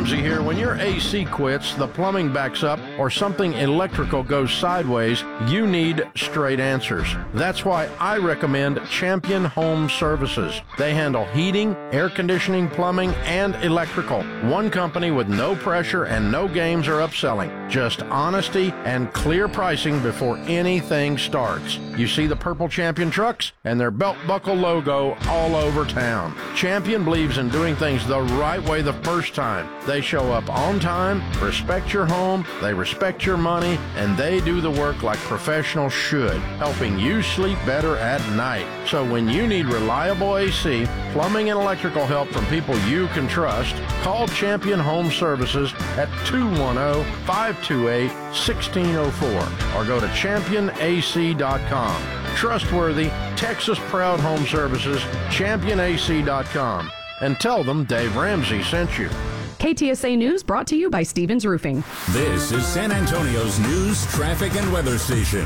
Ramsey here. When your AC quits, the plumbing backs up, or something electrical goes sideways, you need straight answers. That's why I recommend Champion Home Services. They handle heating, air conditioning, plumbing, and electrical. One company with no pressure and no games or upselling. Just honesty and clear pricing before anything starts. You see the purple Champion trucks and their belt buckle logo all over town. Champion believes in doing things the right way the first time. They show up on time, respect your home, they respect your money, and they do the work like professionals should, helping you sleep better at night. So when you need reliable AC, plumbing and electrical help from people you can trust, call Champion Home Services at 210-528-1604 or go to championac.com. Trustworthy, Texas-proud home services, championac.com. And tell them Dave Ramsey sent you. KTSA News brought to you by Stevens Roofing. This is San Antonio's news, traffic, and weather station.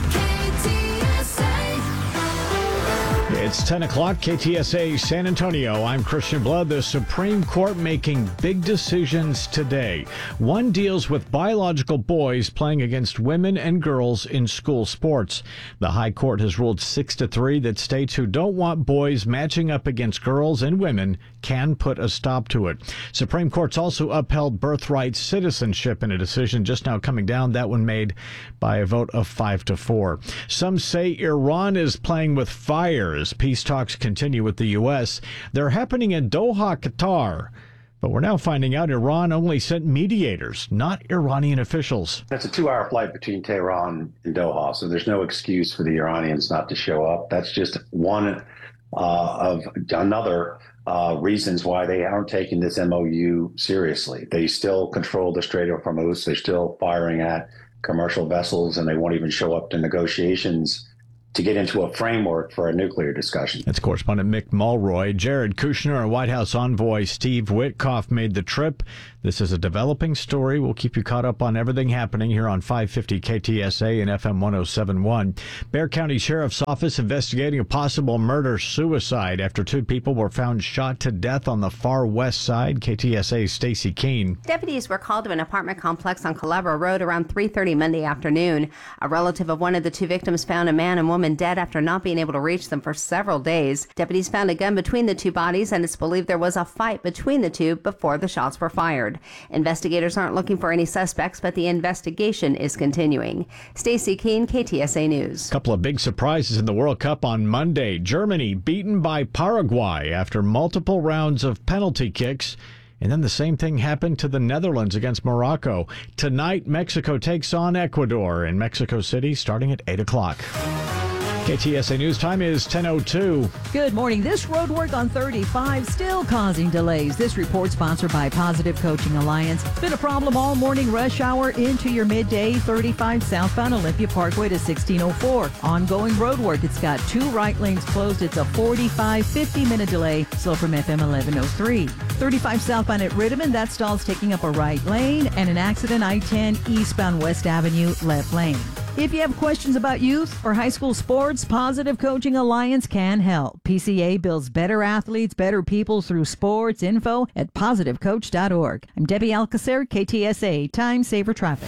It's 10 o'clock, KTSA San Antonio. I'm Christian Blood. The Supreme Court making big decisions today. One deals with biological boys playing against women and girls in school sports. The High Court has ruled 6-3 that states who don't want boys matching up against girls and women can put a stop to it. Supreme Court's also upheld birthright citizenship in a decision just now coming down, that one made by a vote of 5-4. Some say Iran is playing with fire as peace talks continue with the U.S. They're happening in Doha, Qatar. But we're now finding out Iran only sent mediators, not Iranian officials. That's a 2-hour flight between Tehran and Doha, so there's no excuse for the Iranians not to show up. That's just one of another reasons why they aren't taking this MOU seriously. They still control the Strait of Hormuz. They're still firing at commercial vessels, and they won't even show up to negotiations to get into a framework for a nuclear discussion. That's correspondent Mick Mulroy. Jared Kushner and White House envoy Steve Witkoff made the trip. This is a developing story. We'll keep you caught up on everything happening here on 550 KTSA and FM 107.1. Bexar County Sheriff's Office investigating a possible murder-suicide after 2 people were found shot to death on the far west side. KTSA's Stacy Keene. Deputies were called to an apartment complex on Culebra Road around 3:30 Monday afternoon. A relative of one of the 2 victims found a man and woman dead after not being able to reach them for several days. Deputies found a gun between the 2 bodies, and it's believed there was a fight between the 2 before the shots were fired. Investigators aren't looking for any suspects, but the investigation is continuing. Stacy Keene, KTSA News. A couple of big surprises in the World Cup on Monday. Germany beaten by Paraguay after multiple rounds of penalty kicks. And then the same thing happened to the Netherlands against Morocco. Tonight, Mexico takes on Ecuador in Mexico City starting at 8 o'clock. KTSA News time is 10:02. Good morning. This road work on 35 still causing delays. This report sponsored by Positive Coaching Alliance. Been a problem all morning rush hour into your midday. 35 southbound Olympia Parkway to 1604. Ongoing road work. It's got 2 right lanes closed. It's a 50-minute delay. Slow from FM 1103. 35 southbound at Rittiman. That stall's taking up a right lane. And an accident I-10 eastbound West Avenue left lane. If you have questions about youth or high school sports, Positive Coaching Alliance can help. PCA builds better athletes, better people through sports. Info at positivecoach.org. I'm Debbie Alcacer, KTSA, Time Saver Traffic.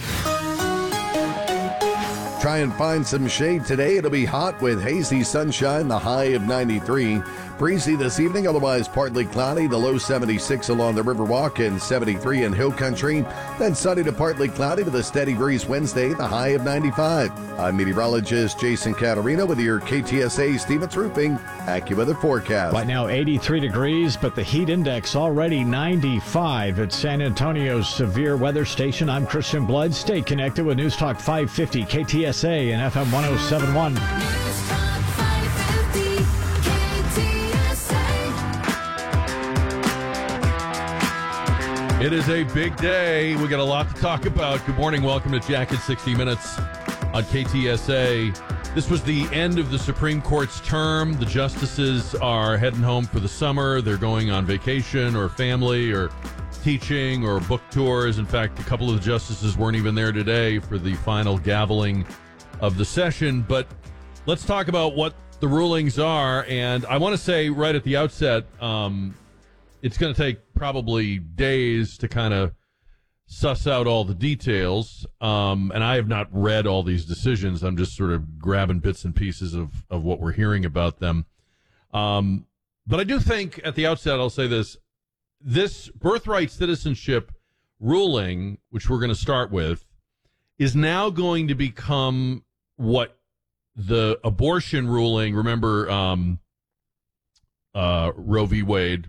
Try and find some shade today. It'll be hot with hazy sunshine, the high of 93. Breezy this evening, otherwise partly cloudy, the low 76 along the Riverwalk and 73 in Hill Country. Then sunny to partly cloudy with a steady breeze Wednesday, the high of 95. I'm meteorologist Jason Catarina with your KTSA Stevens Roofing AccuWeather forecast. Right now 83 degrees, but the heat index already 95 at San Antonio's severe weather station. I'm Christian Blood. Stay connected with News Talk 550 KTSA and FM 107.1. It is a big day. We got a lot to talk about. Good morning. Welcome to Jack in 60 Minutes on KTSA. This was the end of the Supreme Court's term. The justices are heading home for the summer. They're going on vacation or family or teaching or book tours. In fact, a couple of the justices weren't even there today for the final gaveling of the session. But let's talk about what the rulings are. And I want to say right at the outset, it's going to take probably days to kind of suss out all the details. And I have not read all these decisions. I'm just sort of grabbing bits and pieces of what we're hearing about them. But I do think at the outset, I'll say this birthright citizenship ruling, which we're going to start with, is now going to become what the abortion ruling, remember Roe v. Wade,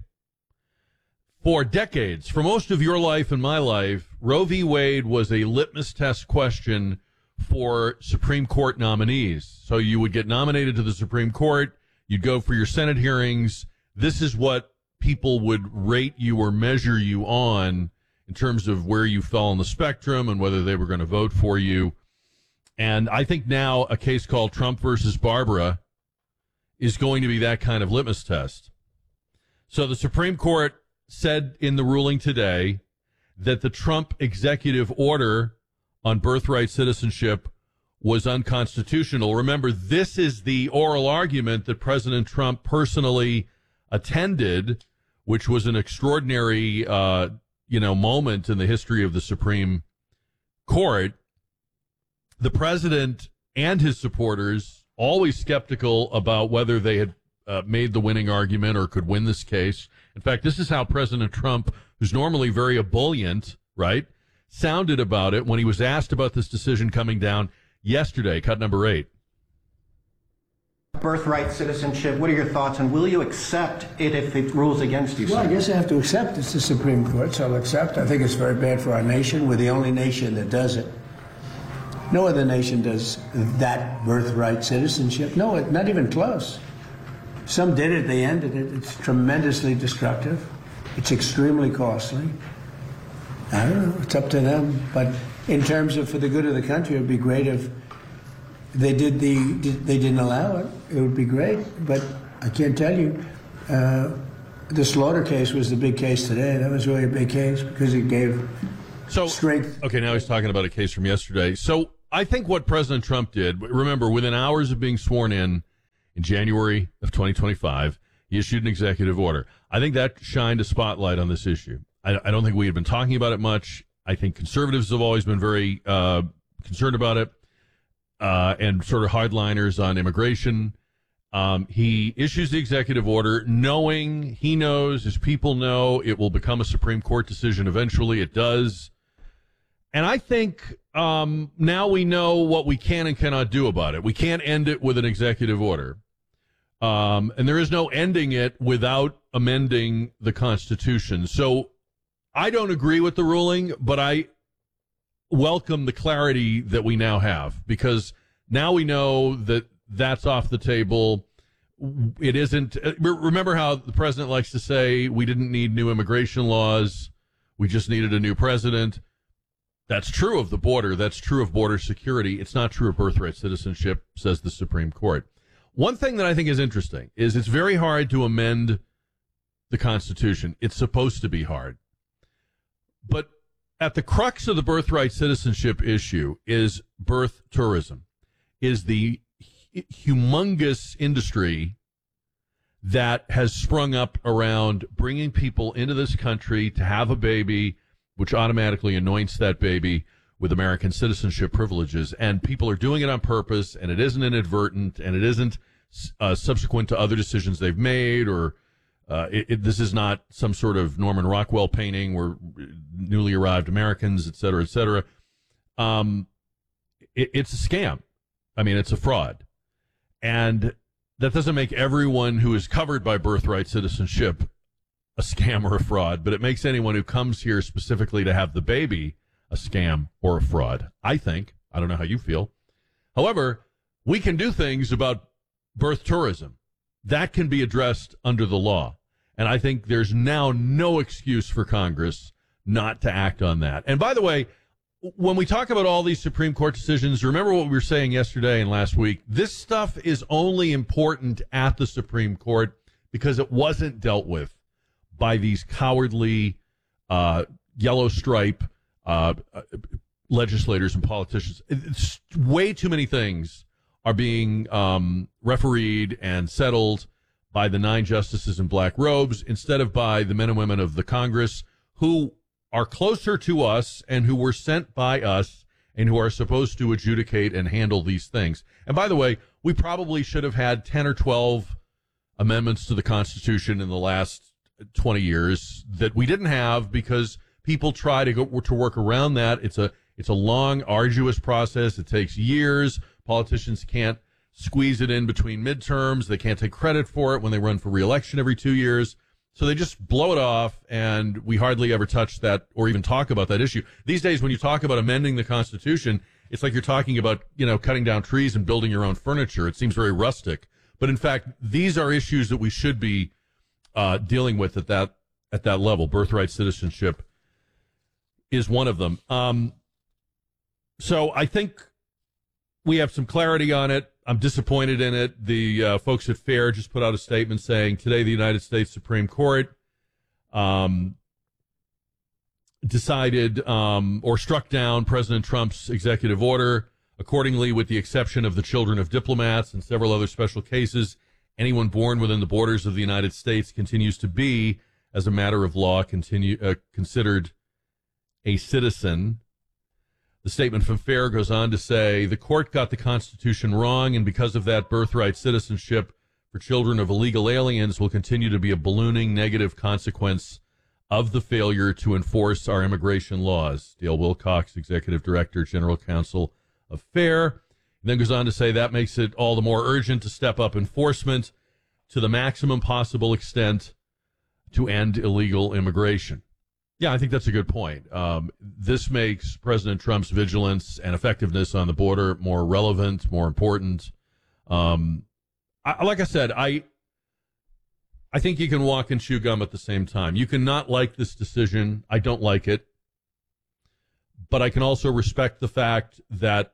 for decades, for most of your life and my life, Roe v. Wade was a litmus test question for Supreme Court nominees. So you would get nominated to the Supreme Court, you'd go for your Senate hearings. This is what people would rate you or measure you on in terms of where you fell on the spectrum and whether they were going to vote for you. And I think now a case called Trump versus Barbara is going to be that kind of litmus test. So the Supreme Court said in the ruling today that the Trump executive order on birthright citizenship was unconstitutional. Remember, this is the oral argument that President Trump personally attended, which was an extraordinary, moment in the history of the Supreme Court. The president and his supporters, always skeptical about whether they had made the winning argument or could win this case. In fact, this is how President Trump, who's normally very ebullient, right, sounded about it when he was asked about this decision coming down yesterday, cut number 8. Birthright citizenship, what are your thoughts, and will you accept it if it rules against you? Well, I guess I have to accept it's the Supreme Court, so I'll accept. I think it's very bad for our nation. We're the only nation that does it. No other nation does that birthright citizenship. No, not even close. Some did it, they ended it. It's tremendously destructive. It's extremely costly. I don't know, it's up to them. But in terms of for the good of the country, it would be great if they didn't allow it. It would be great, but I can't tell you. The Slaughter case was the big case today. That was really a big case because it gave strength. Okay, now he's talking about a case from yesterday. So I think what President Trump did, remember, within hours of being sworn in January of 2025, he issued an executive order. I think that shined a spotlight on this issue. I don't think we had been talking about it much. I think conservatives have always been very concerned about it, and sort of hardliners on immigration. He issues the executive order knowing, he knows, his people know, it will become a Supreme Court decision eventually. It does. And I think now we know what we can and cannot do about it. We can't end it with an executive order. And there is no ending it without amending the Constitution. So I don't agree with the ruling, but I welcome the clarity that we now have, because now we know that that's off the table. It isn't. Remember how the president likes to say we didn't need new immigration laws. We just needed a new president. That's true of the border. That's true of border security. It's not true of birthright citizenship, says the Supreme Court. One thing that I think is interesting is it's very hard to amend the Constitution. It's supposed to be hard. But at the crux of the birthright citizenship issue is birth tourism, is the humongous industry that has sprung up around bringing people into this country to have a baby, which automatically anoints that baby with American citizenship privileges. And people are doing it on purpose, and it isn't inadvertent, and it isn't subsequent to other decisions they've made, or this is not some sort of Norman Rockwell painting where newly arrived Americans, et cetera, et cetera. It's a scam. I mean, it's a fraud. And that doesn't make everyone who is covered by birthright citizenship a scam or a fraud, but it makes anyone who comes here specifically to have the baby a scam or a fraud, I think. I don't know how you feel. However, we can do things about birth tourism. That can be addressed under the law. And I think there's now no excuse for Congress not to act on that. And by the way, when we talk about all these Supreme Court decisions, remember what we were saying yesterday and last week. This stuff is only important at the Supreme Court because it wasn't dealt with by these cowardly yellow stripe legislators and politicians. It's way too many things are being refereed and settled by the 9 justices in black robes instead of by the men and women of the Congress, who are closer to us and who were sent by us and who are supposed to adjudicate and handle these things. And by the way, we probably should have had 10 or 12 amendments to the Constitution in the last 20 years that we didn't have because people try to work around that. It's a long, arduous process. It takes years. Politicians can't squeeze it in between midterms. They can't take credit for it when they run for re-election every 2 years. So they just blow it off, and we hardly ever touch that or even talk about that issue. These days, when you talk about amending the Constitution, it's like you're talking about, cutting down trees and building your own furniture. It seems very rustic. But in fact, these are issues that we should be dealing with at that level. Birthright citizenship is one of them. So I think we have some clarity on it. I'm disappointed in it. The folks at FAIR just put out a statement saying today the United States Supreme Court decided or struck down President Trump's executive order. Accordingly, with the exception of the children of diplomats and several other special cases, anyone born within the borders of the United States continues to be, as a matter of law, considered a citizen. The statement from FAIR goes on to say, the court got the Constitution wrong, and because of that, birthright citizenship for children of illegal aliens will continue to be a ballooning negative consequence of the failure to enforce our immigration laws. Dale Wilcox, Executive Director, General Counsel of FAIR, then goes on to say that makes it all the more urgent to step up enforcement to the maximum possible extent to end illegal immigration. Yeah, I think that's a good point. This makes President Trump's vigilance and effectiveness on the border more relevant, more important. Like I said, I think you can walk and chew gum at the same time. You can not like this decision. I don't like it. But I can also respect the fact that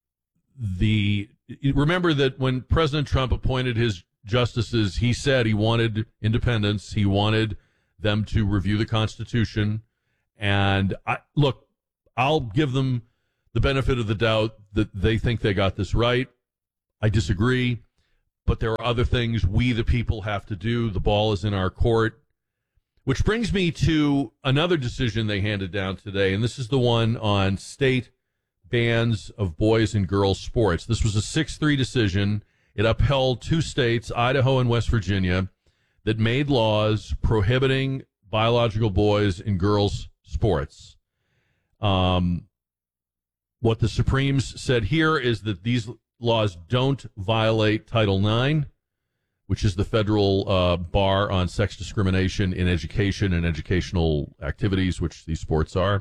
remember that when President Trump appointed his justices, he said he wanted independence. He wanted them to review the Constitution. And I'll give them the benefit of the doubt that they think they got this right. I disagree, but there are other things we, the people, have to do. The ball is in our court, which brings me to another decision they handed down today, and this is the one on state bans of boys and girls sports. This was a 6-3 decision. It upheld 2 states, Idaho and West Virginia, that made laws prohibiting biological boys and girls sports. What the Supremes said here is that these laws don't violate Title IX, which is the federal bar on sex discrimination in education and educational activities, which these sports are.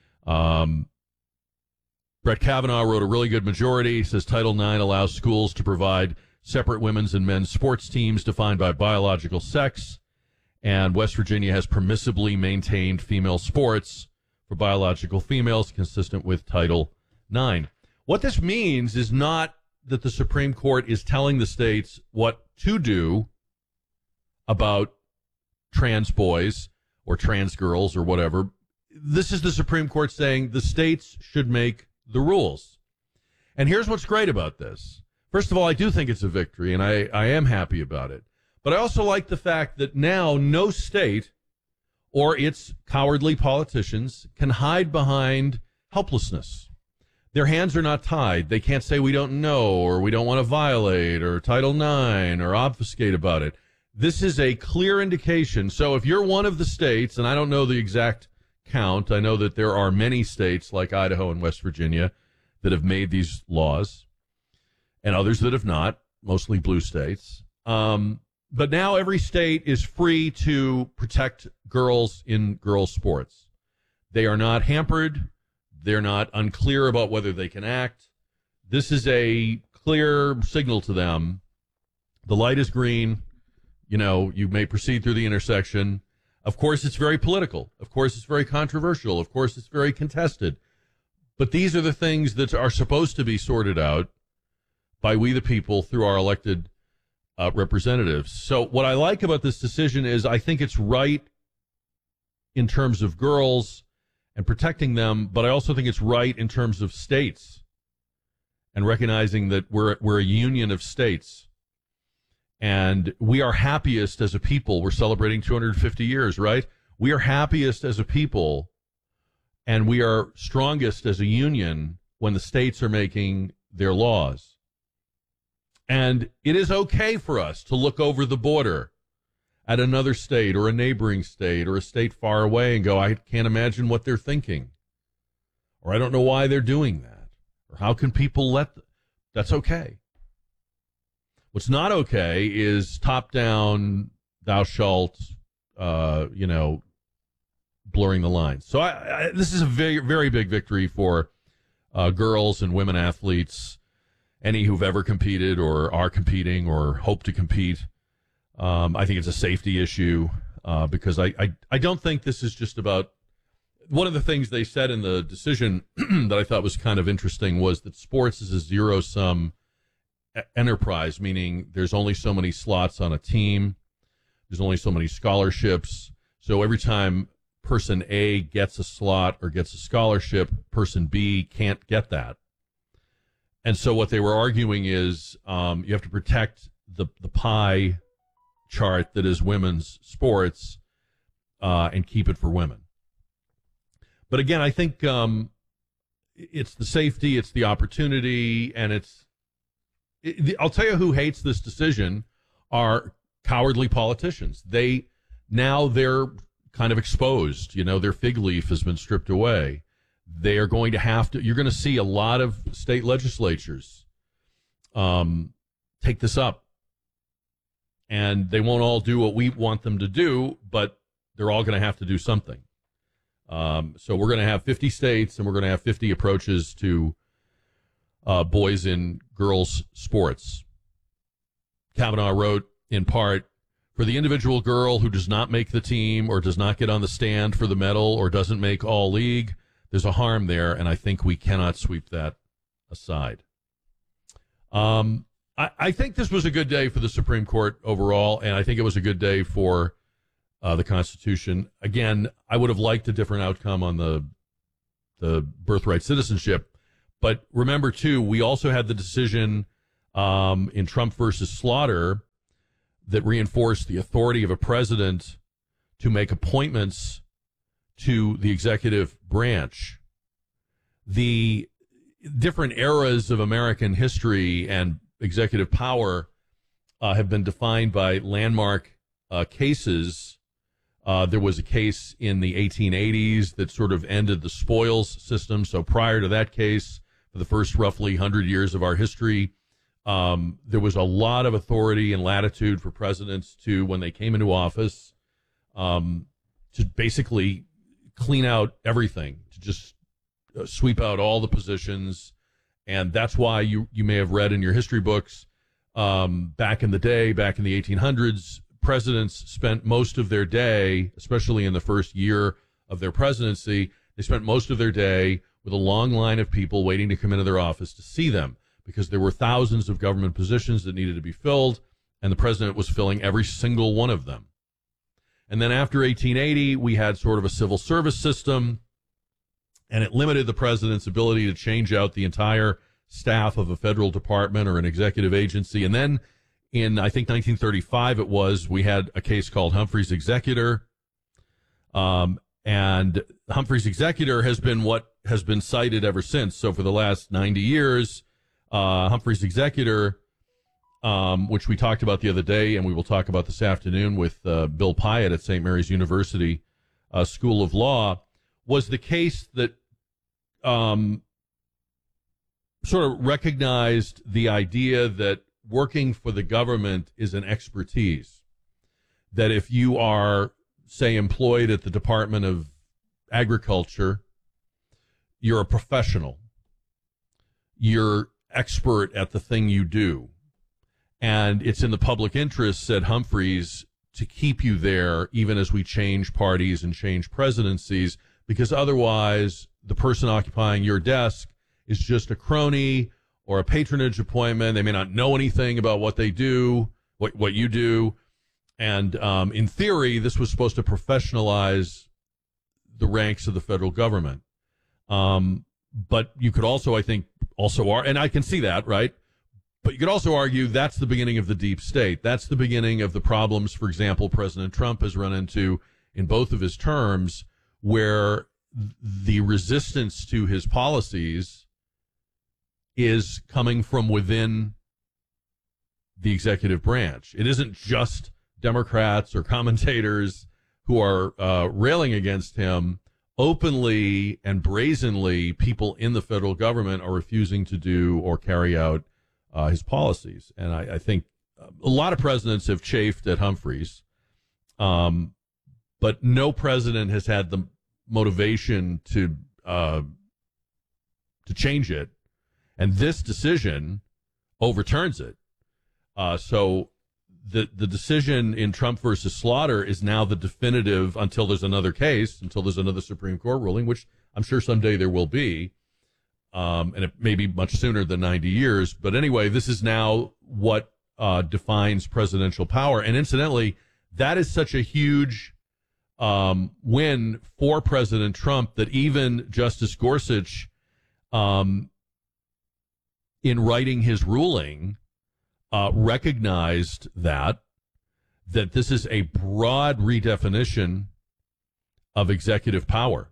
Brett Kavanaugh wrote a really good majority. He says Title IX allows schools to provide separate women's and men's sports teams defined by biological sex, and West Virginia has permissibly maintained female sports for biological females consistent with Title IX. What this means is not that the Supreme Court is telling the states what to do about trans boys or trans girls or whatever. This is the Supreme Court saying the states should make the rules. And here's what's great about this. First of all, I do think it's a victory, and I am happy about it. But I also like the fact that now no state or its cowardly politicians can hide behind helplessness. Their hands are not tied. They can't say we don't know or we don't want to violate or Title IX or obfuscate about it. This is a clear indication. So if you're one of the states, and I don't know the exact count, I know that there are many states like Idaho and West Virginia that have made these laws and others that have not, mostly blue states. But now every state is free to protect girls in girls' sports. They are not hampered. They're not unclear about whether they can act. This is a clear signal to them. The light is green. You may proceed through the intersection. Of course, it's very political. Of course, it's very controversial. Of course, it's very contested. But these are the things that are supposed to be sorted out by we the people through our elected representatives. So what I like about this decision is I think it's right in terms of girls and protecting them, but I also think it's right in terms of states and recognizing that we're a union of states. And we are happiest as a people. We're celebrating 250 years, right? We are happiest as a people And we are strongest as a union when the states are making their laws. And it is okay for us to look over the border at another state or a neighboring state or a state far away and go, I can't imagine what they're thinking. Or I don't know why they're doing that. Or how can people let them? That's okay. What's not okay is top-down, thou shalt, blurring the lines. So this is a very, very big victory for girls and women athletes, any who've ever competed or are competing or hope to compete. I think it's a safety issue because I don't think this is just about. One of the things they said in the decision that I thought was kind of interesting was that sports is a zero-sum enterprise, meaning there's only so many slots on a team. There's only so many scholarships. So every time person A gets a slot or gets a scholarship, person B can't get that. And so what they were arguing is you have to protect the pie chart that is women's sports and keep it for women. But again, I think it's the safety, it's the opportunity, and I'll tell you who hates this decision are cowardly politicians. They're kind of exposed. Their fig leaf has been stripped away. They are going to have to. You're going to see a lot of state legislatures take this up, and they won't all do what we want them to do, but they're all going to have to do something. So we're going to have 50 states, and we're going to have 50 approaches to boys and girls sports. Kavanaugh wrote, in part, for the individual girl who does not make the team or does not get on the stand for the medal or doesn't make all league, there's a harm there, and I think we cannot sweep that aside. I think this was a good day for the Supreme Court overall, and I think it was a good day for the Constitution. Again, I would have liked a different outcome on the birthright citizenship. But remember, too, we also had the decision in Trump versus Slaughter that reinforced the authority of a president to make appointments to the executive branch. The different eras of American history and executive power have been defined by landmark cases. There was a case in the 1880s that sort of ended the spoils system. So prior to that case, for the first roughly 100 years of our history, there was a lot of authority and latitude for presidents to, when they came into office, to basically clean out everything, to just sweep out all the positions. And that's why you may have read in your history books back in the day, back in the 1800s, presidents spent most of their day, especially in the first year of their presidency, they spent most of their day with a long line of people waiting to come into their office to see them because there were thousands of government positions that needed to be filled, and the president was filling every single one of them. And then after 1880, we had sort of a civil service system, and it limited the president's ability to change out the entire staff of a federal department or an executive agency. And then in, I think, 1935 we had a case called Humphrey's Executor. And Humphrey's Executor has been what has been cited ever since. So for the last 90 years, Humphrey's Executor, which we talked about the other day and we will talk about this afternoon with Bill Pyatt at St. Mary's University School of Law, was the case that sort of recognized the idea that working for the government is an expertise. That if you are, say, employed at the Department of Agriculture, you're a professional. You're expert at the thing you do. And it's in the public interest, said Humphreys, to keep you there even as we change parties and change presidencies, because otherwise the person occupying your desk is just a crony or a patronage appointment. They may not know anything about what they do, what you do. And in theory, this was supposed to professionalize the ranks of the federal government. But you could also, I think, and I can see that, right? But you could also argue that's the beginning of the deep state. That's the beginning of the problems, for example, President Trump has run into in both of his terms, where the resistance to his policies is coming from within the executive branch. It isn't just Democrats or commentators who are railing against him. Openly and brazenly, people in the federal government are refusing to do or carry out his policies. And I think a lot of presidents have chafed at Humphreys, but no president has had the motivation to change it. And this decision overturns it. So the decision in Trump versus Slaughter is now the definitive until there's another case, until there's another Supreme Court ruling, which I'm sure someday there will be. And it may be much sooner than 90 years. But anyway, this is now what defines presidential power. And incidentally, that is such a huge win for President Trump that even Justice Gorsuch, in writing his ruling, recognized that this is a broad redefinition of executive power.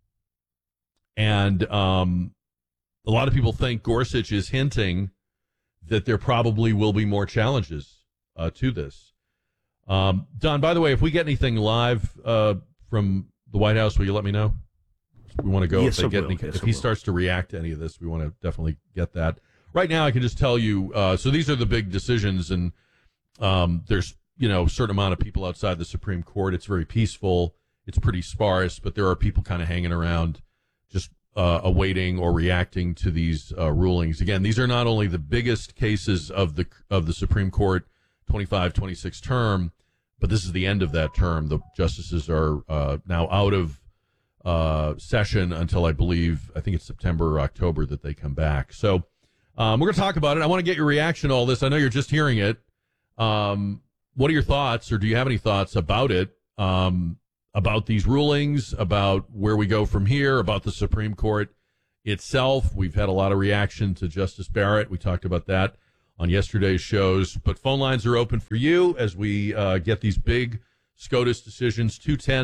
And a lot of people think Gorsuch is hinting that there probably will be more challenges to this. Don, by the way, if we get anything live from the White House, will you let me know? We want to go. Yes, if he starts to react to any of this, we want to definitely get that. Right now, I can just tell you, so these are the big decisions, and there's, a certain amount of people outside the Supreme Court. It's very peaceful. It's pretty sparse, but there are people kind of hanging around just awaiting or reacting to these rulings. Again, these are not only the biggest cases of the Supreme Court 25-26 term, but this is the end of that term. The justices are now out of session until I think it's September or October that they come back. So we're going to talk about it. I want to get your reaction to all this. I know you're just hearing it. What are your thoughts, or do you have any thoughts about it, about these rulings, about where we go from here, about the Supreme Court itself? We've had a lot of reaction to Justice Barrett. We talked about that on yesterday's shows. But phone lines are open for you as we get these big SCOTUS decisions.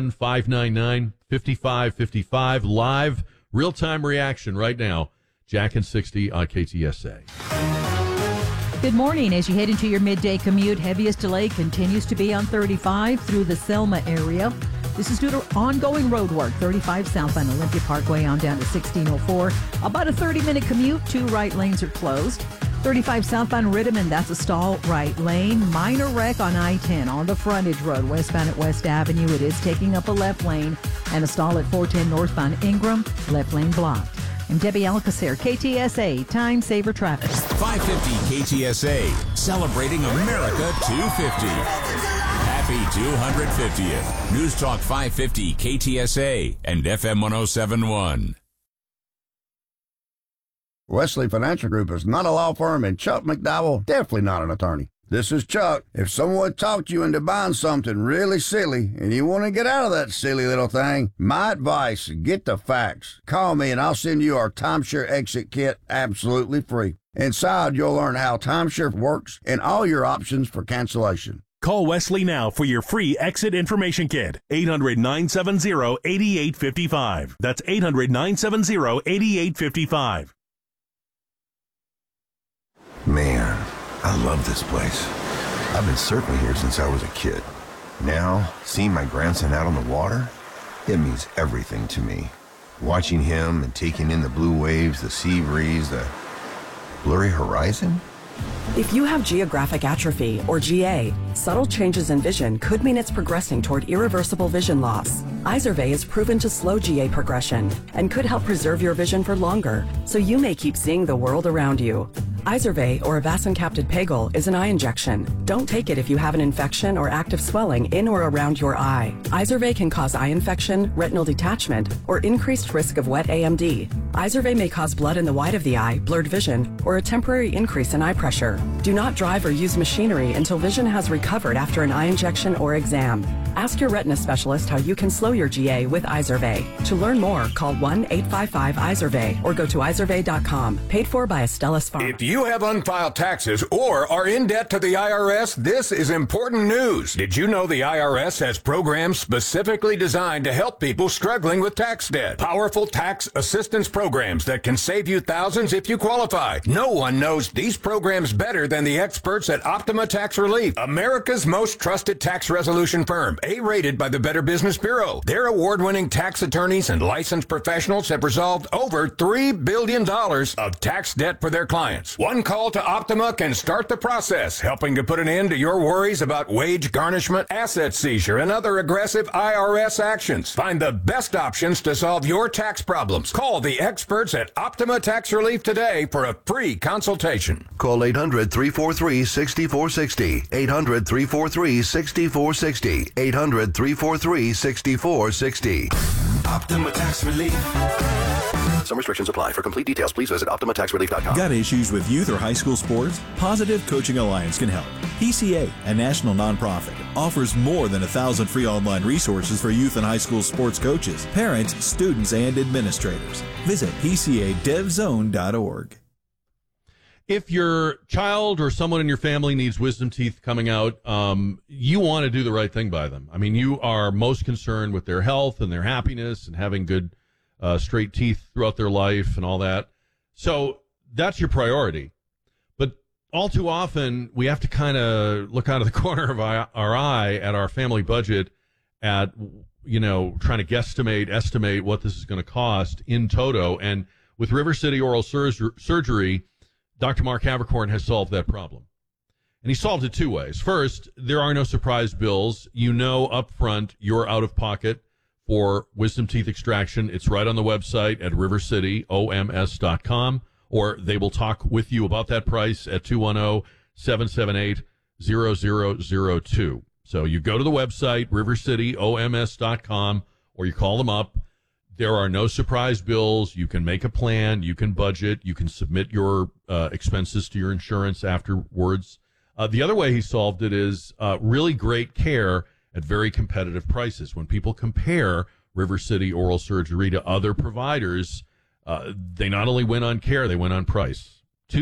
210-599-5555. Live, real-time reaction right now. Jack and 60 on KTSA. Good morning. As you head into your midday commute, heaviest delay continues to be on 35 through the Selma area. This is due to ongoing road work. 35 southbound Olympia Parkway on down to 1604. About a 30-minute commute. 2 right lanes are closed. 35 southbound Riddiman, that's a stall right lane. Minor wreck on I-10 on the frontage road westbound at West Avenue. It is taking up a left lane, and a stall at 410 northbound Ingram, left lane blocked. I'm Debbie Alcacer, KTSA, Time Saver Traffic. 550 KTSA, celebrating America 250. Happy 250th. News Talk 550 KTSA and FM 1071. Wesley Financial Group is not a law firm, and Chuck McDowell definitely not an attorney. This is Chuck. If someone talked you into buying something really silly and you want to get out of that silly little thing, my advice, get the facts. Call me and I'll send you our timeshare exit kit absolutely free. Inside, you'll learn how timeshare works and all your options for cancellation. Call Wesley now for your free exit information kit. 800-970-8855. That's 800-970-8855. Man, I love this place. I've been surfing here since I was a kid. Now, seeing my grandson out on the water, it means everything to me. Watching him and taking in the blue waves, the sea breeze, the blurry horizon. If you have geographic atrophy, or GA, subtle changes in vision could mean it's progressing toward irreversible vision loss. Izervay is proven to slow GA progression and could help preserve your vision for longer, so you may keep seeing the world around you. Izervay, or avacincaptad pegol, is an eye injection. Don't take it if you have an infection or active swelling in or around your eye. Izervay can cause eye infection, retinal detachment, or increased risk of wet AMD. Izervay may cause blood in the white of the eye, blurred vision, or a temporary increase in eye pressure. Do not drive or use machinery until vision has recovered after an eye injection or exam. Ask your retina specialist how you can slow your GA with Izervay. To learn more, call 1-855-IZERVAY or go to izervay.com. Paid for by Astellas Pharma. If you have unfiled taxes or are in debt to the IRS, this is important news. Did you know the IRS has programs specifically designed to help people struggling with tax debt? Powerful tax assistance programs that can save you thousands if you qualify. No one knows these programs better than the experts at Optima Tax Relief, America's most trusted tax resolution firm, A-rated by the Better Business Bureau. Their award-winning tax attorneys and licensed professionals have resolved over $3 billion of tax debt for their clients. One call to Optima can start the process, helping to put an end to your worries about wage garnishment, asset seizure, and other aggressive IRS actions. Find the best options to solve your tax problems. Call the experts at Optima Tax Relief today for a free consultation. Call 800-343-6460. 800-343-6460. 800-343-6460. Optima Tax Relief. Some restrictions apply. For complete details, please visit OptimaTaxRelief.com. Got issues with youth or high school sports? Positive Coaching Alliance can help. PCA, a national nonprofit, offers more than 1,000 free online resources for youth and high school sports coaches, parents, students, and administrators. Visit PCADevZone.org. If your child or someone in your family needs wisdom teeth coming out, you want to do the right thing by them. I mean, you are most concerned with their health and their happiness and having good straight teeth throughout their life and all that. So that's your priority. But all too often, we have to kind of look out of the corner of our eye at our family budget at, trying to estimate what this is going to cost in toto. And with River City Oral Surgery, Dr. Mark Havercorn has solved that problem. And he solved it two ways. First, there are no surprise bills. You know up front you're out of pocket for wisdom teeth extraction. It's right on the website at rivercityoms.com, or they will talk with you about that price at 210-778-0002. So you go to the website, rivercityoms.com, or you call them up. There are no surprise bills. You can make a plan. You can budget. You can submit your expenses to your insurance afterwards. The other way he solved it is really great care at very competitive prices. When people compare River City Oral Surgery to other providers, they not only win on care, they win on price.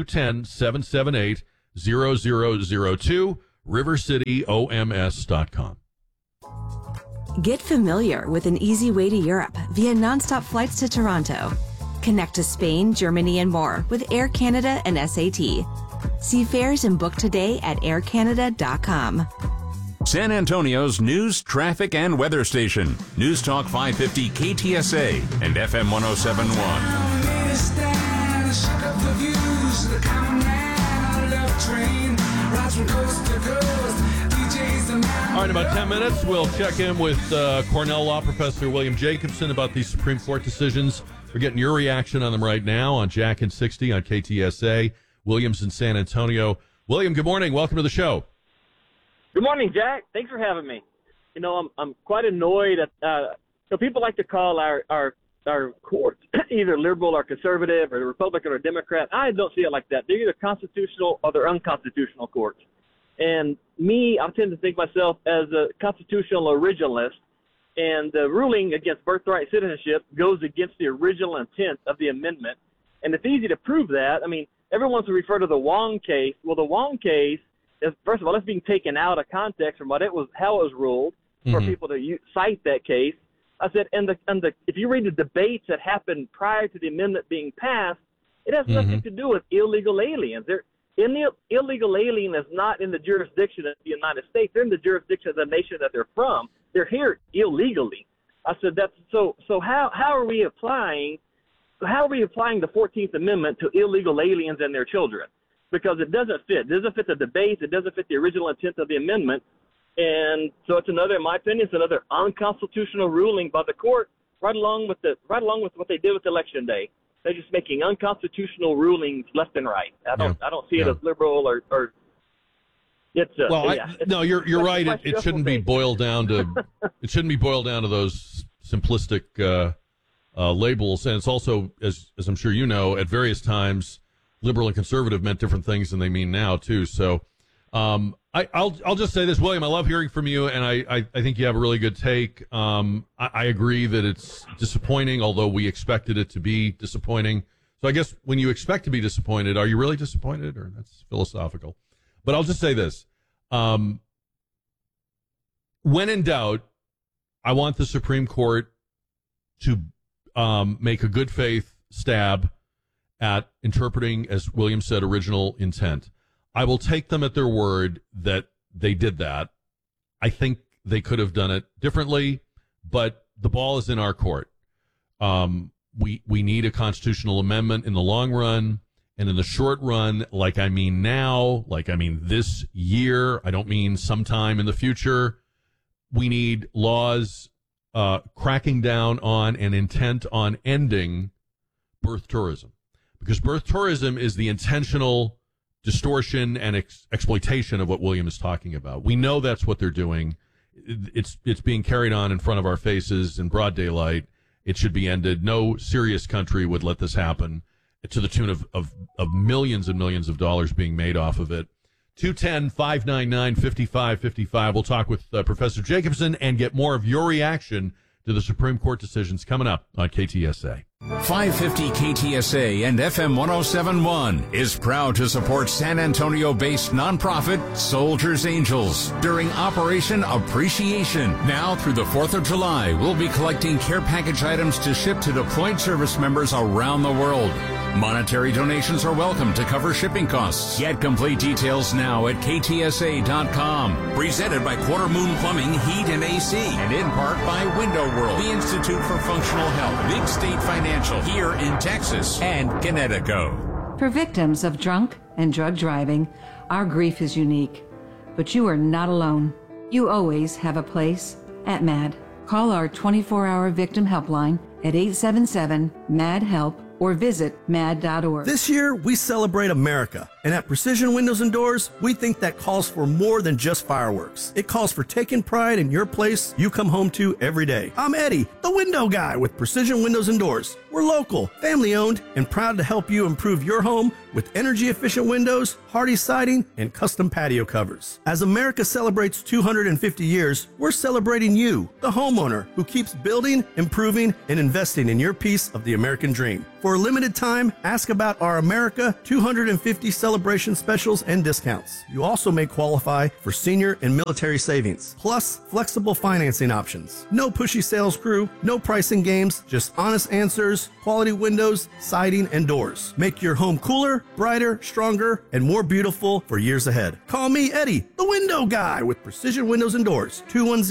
210-778-0002, rivercityoms.com. Get familiar with an easy way to Europe via nonstop flights to Toronto. Connect to Spain, Germany, and more with Air Canada and SAT. See fares and book today at aircanada.com. San Antonio's news, traffic, and weather station. News Talk 550 KTSA and FM 107.1. All right, in about 10 minutes, we'll check in with Cornell Law Professor William Jacobson about these Supreme Court decisions. We're getting your reaction on them right now on Jack and 60 on KTSA. Williams in San Antonio. William, good morning. Welcome to the show. Good morning, Jack. Thanks for having me. I'm quite annoyed at people like to call our courts either liberal or conservative or Republican or Democrat. I don't see it like that. They're either constitutional or they're unconstitutional courts. And me, I tend to think myself as a constitutional originalist, and the ruling against birthright citizenship goes against the original intent of the amendment. And it's easy to prove that. I mean, everyone wants to refer to the Wong case. Well, the Wong case is, first of all, it's being taken out of context from how it was ruled for people to cite that case. I said, and if you read the debates that happened prior to the amendment being passed, it has nothing to do with illegal aliens. Illegal alien is not in the jurisdiction of the United States. They're in the jurisdiction of the nation that they're from. They're here illegally. I said, that's so how are we applying the 14th Amendment to illegal aliens and their children? Because it doesn't fit. It doesn't fit the debate. It doesn't fit the original intent of the amendment. And so it's another, in my opinion, it's another unconstitutional ruling by the court, right along with what they did with Election Day. They're just making unconstitutional rulings left and right. I don't see it as liberal or it's no, you're right. It shouldn't be boiled down to those simplistic labels. And it's also, as I'm sure you know, at various times, liberal and conservative meant different things than they mean now too. So I'll just say this, William. I love hearing from you, and I think you have a really good take. I agree that it's disappointing, although we expected it to be disappointing. So I guess when you expect to be disappointed, are you really disappointed? Or that's philosophical. But I'll just say this. When in doubt, I want the Supreme Court to make a good faith stab at interpreting, as William said, original intent. I will take them at their word that they did that. I think they could have done it differently, but the ball is in our court. We need a constitutional amendment in the long run, and in the short run, like I mean now, like I mean this year, I don't mean sometime in the future, we need laws cracking down on and intent on ending birth tourism. Because birth tourism is the intentional distortion and exploitation of what William is talking about. We know that's what they're doing. It's being carried on in front of our faces in broad daylight. It should be ended. No serious country would let this happen, to the tune of millions and millions of dollars being made off of it. 210-599-5555. We'll talk with Professor Jacobson and get more of your reaction to the Supreme Court decisions coming up on KTSA. 550 KTSA and FM 107.1 is proud to support San Antonio-based nonprofit Soldiers Angels during Operation Appreciation. Now through the 4th of July, we'll be collecting care package items to ship to deployed service members around the world. Monetary donations are welcome to cover shipping costs. Get complete details now at ktsa.com. Presented by Quarter Moon Plumbing, Heat and AC, and in part by Window World, the Institute for Functional Health, Big State Financial here in Texas, and Connecticut. For victims of drunk and drug driving, our grief is unique. But you are not alone. You always have a place at MAD. Call our 24-hour victim helpline at 877-MAD-HELP or visit mad.org. This year, we celebrate America. And at Precision Windows and Doors, we think that calls for more than just fireworks. It calls for taking pride in your place you come home to every day. I'm Eddie, the window guy with Precision Windows and Doors. We're local, family-owned, and proud to help you improve your home with energy-efficient windows, hardy siding, and custom patio covers. As America celebrates 250 years, we're celebrating you, the homeowner, who keeps building, improving, and investing in your piece of the American dream. For a limited time, ask about our America 250 celebration specials and discounts. You also may qualify for senior and military savings, plus flexible financing options. No pushy sales crew, no pricing games, just honest answers, quality windows, siding, and doors. Make your home cooler, brighter, stronger, and more beautiful for years ahead. Call me, Eddie, the window guy with Precision Windows and Doors,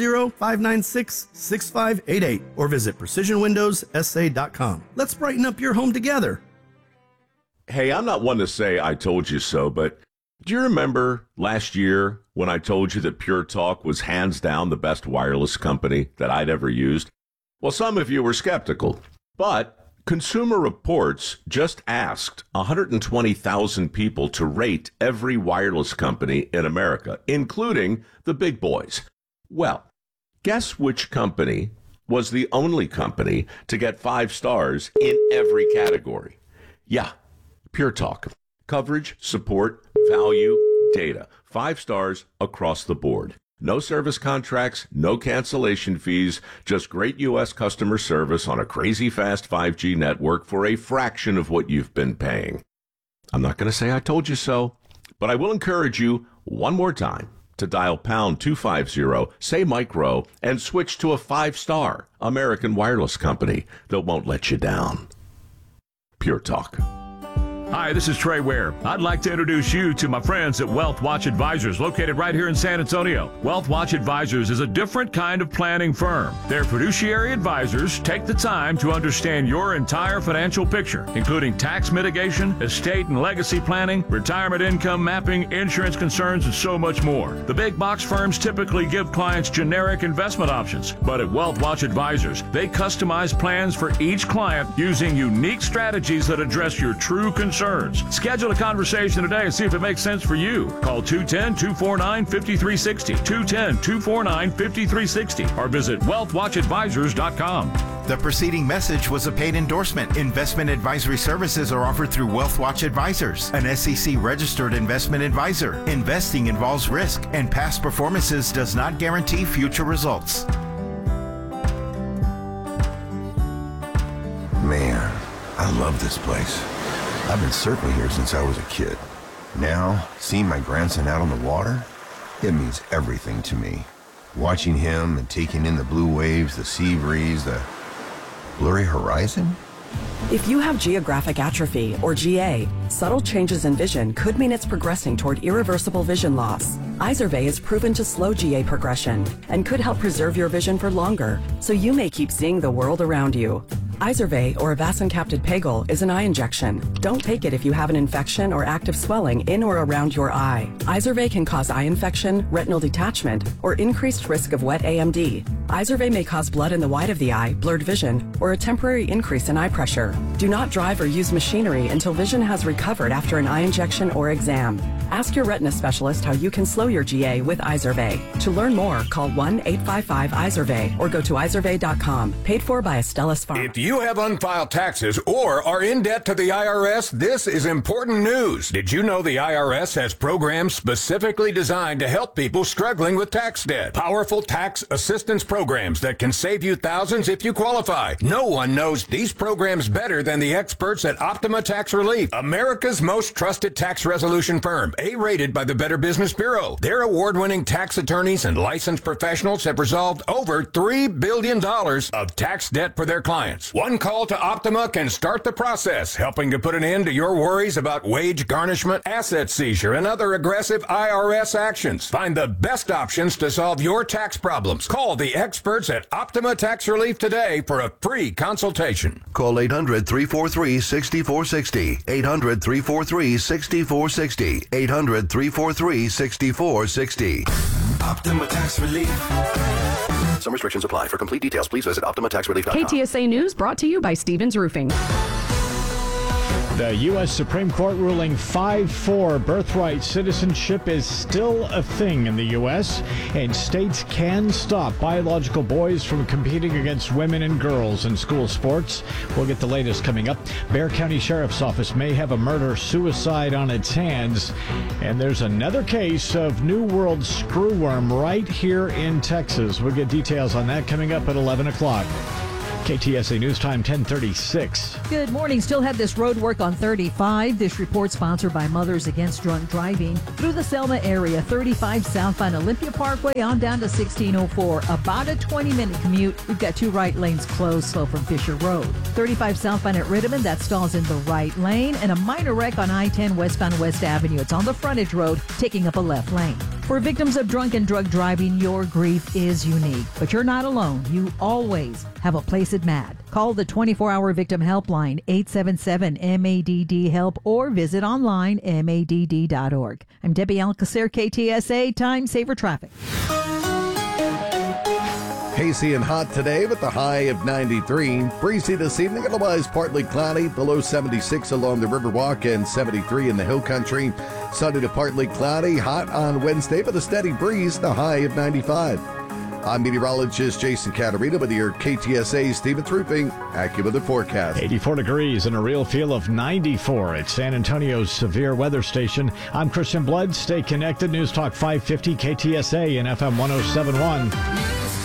210-596-6588, or visit precisionwindowssa.com. Let's brighten up your home together. Hey, I'm not one to say I told you so, but do you remember last year when I told you that Pure Talk was hands down the best wireless company that I'd ever used? Well, some of you were skeptical, but Consumer Reports just asked 120,000 people to rate every wireless company in America, including the big boys. Well, guess which company was the only company to get 5 stars in every category? Yeah, Pure Talk. Coverage, support, value, data. 5 stars across the board. No service contracts, no cancellation fees, just great U.S. customer service on a crazy fast 5G network for a fraction of what you've been paying. I'm not going to say I told you so, but I will encourage you one more time to dial pound 250, say micro, and switch to a 5-star American wireless company that won't let you down. Pure Talk. Hi, this is Trey Ware. I'd like to introduce you to my friends at Wealth Watch Advisors, located right here in San Antonio. Wealth Watch Advisors is a different kind of planning firm. Their fiduciary advisors take the time to understand your entire financial picture, including tax mitigation, estate and legacy planning, retirement income mapping, insurance concerns, and so much more. The big box firms typically give clients generic investment options, but at Wealth Watch Advisors, they customize plans for each client using unique strategies that address your true concerns. Schedule a conversation today and see if it makes sense for you. Call 210-249-5360, 210-249-5360, or visit wealthwatchadvisors.com. The preceding message was a paid endorsement. Investment advisory services are offered through WealthWatch Advisors, an SEC-registered investment advisor. Investing involves risk, and past performances does not guarantee future results. Man, I love this place. I've been surfing here since I was a kid. Now, seeing my grandson out on the water, it means everything to me. Watching him and taking in the blue waves, the sea breeze, the blurry horizon. If you have geographic atrophy, or GA, subtle changes in vision could mean it's progressing toward irreversible vision loss. Izervay is proven to slow GA progression and could help preserve your vision for longer, so you may keep seeing the world around you. Izervay, or avacincaptad pegol, is an eye injection. Don't take it if you have an infection or active swelling in or around your eye. Izervay can cause eye infection, retinal detachment, or increased risk of wet AMD. Izervay may cause blood in the white of the eye, blurred vision, or a temporary increase in eye pressure. Do not drive or use machinery until vision has recovered after an eye injection or exam. Ask your retina specialist how you can slow your GA with Izervay. To learn more, call 1-855-IZERVAY or go to izervay.com. Paid for by Astellas Pharma. If you have unfiled taxes or are in debt to the IRS, this is important news. Did you know the IRS has programs specifically designed to help people struggling with tax debt? Powerful tax assistance programs that can save you thousands if you qualify. No one knows these programs better than the experts at Optima Tax Relief, America's most trusted tax resolution firm, A-rated by the Better Business Bureau. Their award-winning tax attorneys and licensed professionals have resolved over $3 billion of tax debt for their clients. One call to Optima can start the process, helping to put an end to your worries about wage garnishment, asset seizure, and other aggressive IRS actions. Find the best options to solve your tax problems. Call the experts at Optima Tax Relief today for a free consultation. Call 800-343-6460. 800-343-6460. 800-343-6460. Optima Tax Relief. Some restrictions apply. For complete details, please visit OptimaTaxRelief.com. KTSA News brought to you by Stevens Roofing. The U.S. Supreme Court ruling 5-4 birthright citizenship is still a thing in the U.S., and states can stop biological boys from competing against women and girls in school sports. We'll get the latest coming up. Bexar County Sheriff's Office may have a murder-suicide on its hands, and there's another case of New World screwworm right here in Texas. We'll get details on that coming up at 11 o'clock. KTSA News Time 1036. Good morning. Still have this road work on 35. This report sponsored by Mothers Against Drunk Driving. Through the Selma area, 35 southbound Olympia Parkway on down to 1604. About a 20-minute commute. We've got two right lanes closed, slow from Fisher Road. 35 southbound at Rittiman, that stalls in the right lane. And a minor wreck on I-10 westbound West Avenue. It's on the frontage road, taking up a left lane. For victims of drunk and drug driving, your grief is unique. But you're not alone. You always have a place at MAD. Call the 24-hour victim helpline, 877-MADD-HELP, or visit online, madd.org. I'm Debbie Alcacer, KTSA, Time Saver Traffic. Hazy and hot today with the high of 93. Breezy this evening, otherwise partly cloudy. The low 76 along the Riverwalk and 73 in the Hill Country. Sunny to partly cloudy. Hot on Wednesday with a steady breeze. The high of 95. I'm meteorologist Jason Caterina with your KTSA Stevens Roofing AccuWeather forecast. 84 degrees and a real feel of 94 at San Antonio's severe weather station. I'm Christian Blood. Stay connected. News Talk 550 KTSA and FM 1071.